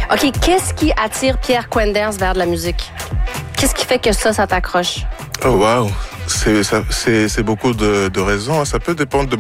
OK, qu'est-ce qui attire Pierre Quenders vers de la musique? Qu'est-ce qui fait que ça t'accroche? Oh, wow. C'est beaucoup de raisons. Ça peut dépendre de